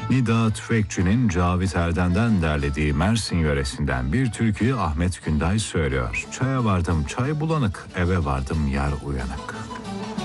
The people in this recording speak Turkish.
Nida Tüfekçi'nin Cavit Erden'den derlediği Mersin yöresinden bir türküyü Ahmet Günday söylüyor. Çaya vardım çay bulanık, eve vardım yar uyanık.